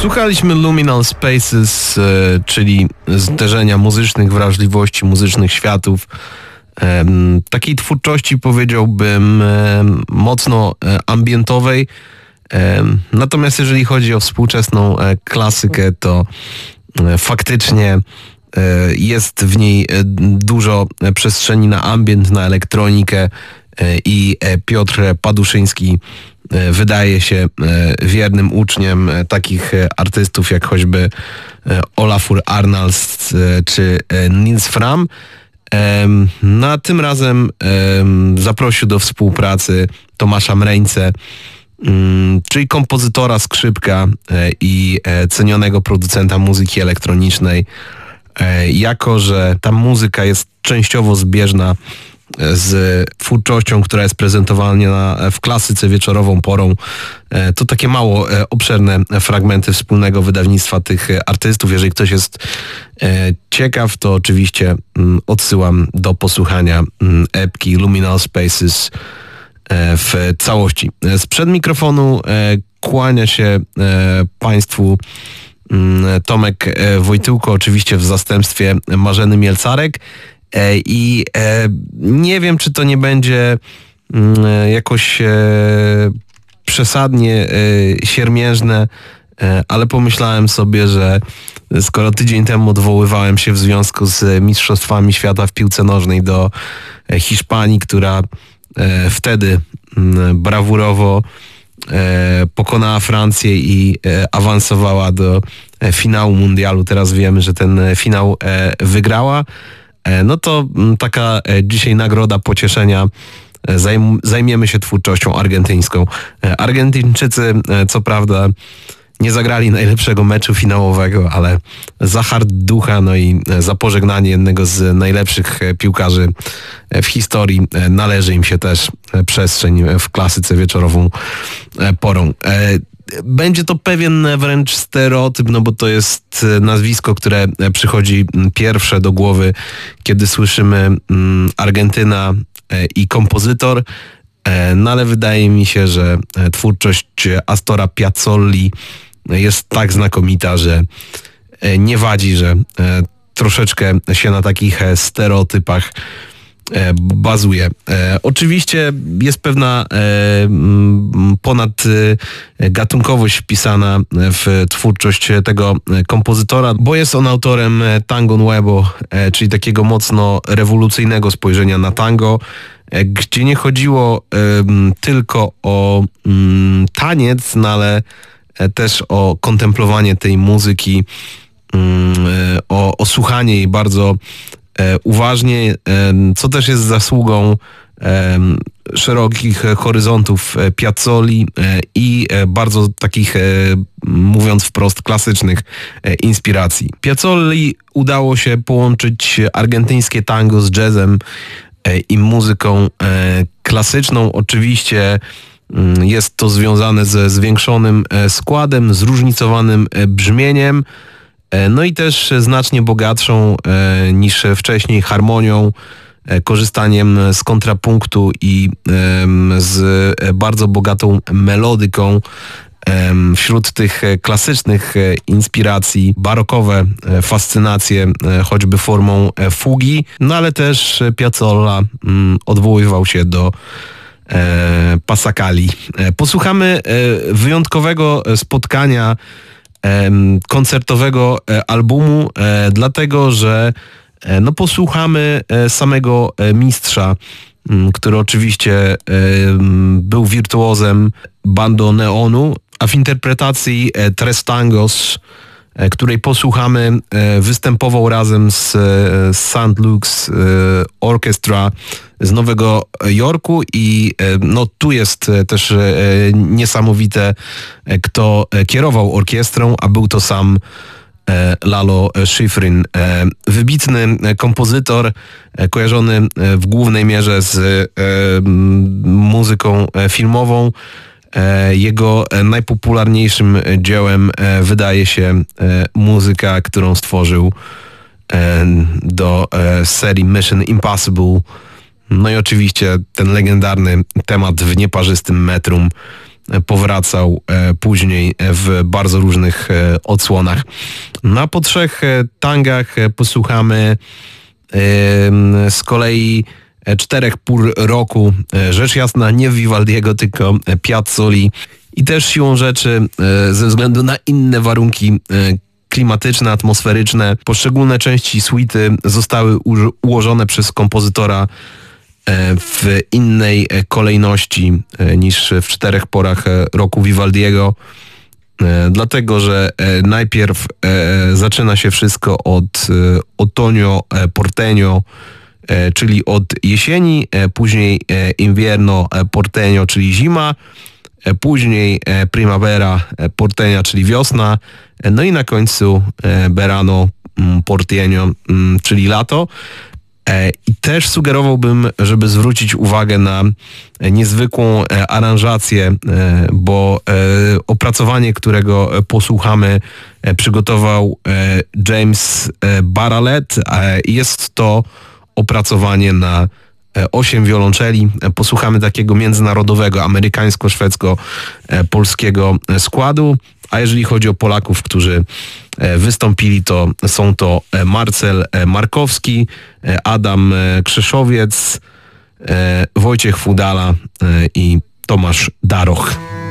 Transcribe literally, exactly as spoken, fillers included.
Słuchaliśmy Luminal Spaces, czyli zderzenia muzycznych wrażliwości, muzycznych światów. Takiej twórczości, powiedziałbym, mocno ambientowej. Natomiast jeżeli chodzi o współczesną klasykę, to faktycznie jest w niej dużo przestrzeni na ambient, na elektronikę i Piotr Paduszyński wydaje się wiernym uczniem takich artystów jak choćby Olafur Arnalds czy Nils Fram. No a tym razem zaprosił do współpracy Tomasza Mreńce, czyli kompozytora, skrzypka i cenionego producenta muzyki elektronicznej. Jako że ta muzyka jest częściowo zbieżna z twórczością, która jest prezentowana w klasyce wieczorową porą, to takie mało obszerne fragmenty wspólnego wydawnictwa tych artystów. Jeżeli ktoś jest ciekaw, to oczywiście odsyłam do posłuchania epki Luminal Spaces w całości. Sprzed mikrofonu kłania się Państwu Tomek Wojtyłko, oczywiście w zastępstwie Marzeny Mielcarek. I nie wiem, czy to nie będzie jakoś przesadnie siermiężne, ale pomyślałem sobie, że skoro tydzień temu odwoływałem się w związku z Mistrzostwami Świata w piłce nożnej do Hiszpanii, która wtedy brawurowo pokonała Francję i awansowała do finału mundialu. Teraz wiemy, że ten finał wygrała. No to taka dzisiaj nagroda pocieszenia. Zajm- zajmiemy się twórczością argentyńską. Argentyńczycy, co prawda, nie zagrali najlepszego meczu finałowego, ale za hart ducha, no i za pożegnanie jednego z najlepszych piłkarzy w historii należy im się też przestrzeń w klasyce wieczorową porą. Będzie to pewien wręcz stereotyp, no bo to jest nazwisko, które przychodzi pierwsze do głowy, kiedy słyszymy Argentyna i kompozytor, no ale wydaje mi się, że twórczość Astora Piazzolli jest tak znakomita, że nie wadzi, że troszeczkę się na takich stereotypach bazuje. E, oczywiście jest pewna e, ponadgatunkowość wpisana w twórczość tego kompozytora, bo jest on autorem Tango Nuevo, e, czyli takiego mocno rewolucyjnego spojrzenia na tango, e, gdzie nie chodziło e, tylko o m, taniec, no ale e, też o kontemplowanie tej muzyki, m, e, o, o słuchanie jej bardzo uważnie, co też jest zasługą szerokich horyzontów Piazzoli i bardzo takich, mówiąc wprost, klasycznych inspiracji. Piazzoli udało się połączyć argentyńskie tango z jazzem i muzyką klasyczną. Oczywiście jest to związane ze zwiększonym składem, zróżnicowanym brzmieniem, no i też znacznie bogatszą e, niż wcześniej harmonią, e, korzystaniem z kontrapunktu i e, z bardzo bogatą melodyką. E, wśród tych klasycznych e, inspiracji barokowe e, fascynacje, e, choćby formą e, fugi, no ale też Piazzolla m, odwoływał się do e, Passacagli. E, posłuchamy e, wyjątkowego spotkania koncertowego albumu, dlatego że no posłuchamy samego mistrza, który oczywiście był wirtuozem bandoneonu, a w interpretacji Tres Tangos, której posłuchamy, występował razem z Saint Luke's Orchestra z Nowego Jorku i no tu jest też niesamowite, kto kierował orkiestrą, a był to sam Lalo Schifrin, wybitny kompozytor, kojarzony w głównej mierze z muzyką filmową. Jego najpopularniejszym dziełem wydaje się muzyka, którą stworzył do serii Mission Impossible. No i oczywiście ten legendarny temat w nieparzystym metrum powracał później w bardzo różnych odsłonach. Na po trzech tangach posłuchamy z kolei Czterech pór roku, rzecz jasna nie Vivaldiego, tylko Piazzoli, i też siłą rzeczy ze względu na inne warunki klimatyczne, atmosferyczne, poszczególne części suity zostały ułożone przez kompozytora w innej kolejności niż w Czterech porach roku Vivaldiego, dlatego że najpierw zaczyna się wszystko od Otoño Porteño, czyli od jesieni, później Invierno Porteño, czyli zima, później Primavera Porteña, czyli wiosna, no i na końcu Verano Porteño, czyli lato. I też sugerowałbym, żeby zwrócić uwagę na niezwykłą aranżację, bo opracowanie, którego posłuchamy, przygotował James Barrallet. Jest to opracowanie na osiem wiolonczeli. Posłuchamy takiego międzynarodowego, amerykańsko-szwedzko-polskiego składu. A jeżeli chodzi o Polaków, którzy wystąpili, to są to Marcel Markowski, Adam Krzeszowiec, Wojciech Fudala i Tomasz Daroch.